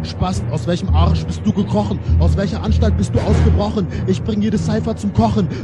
Spast, aus welchem Arsch bist du gekrochen? Aus welcher Anstalt bist du ausgebrochen? Ich bring jede Cypher zum Kochen.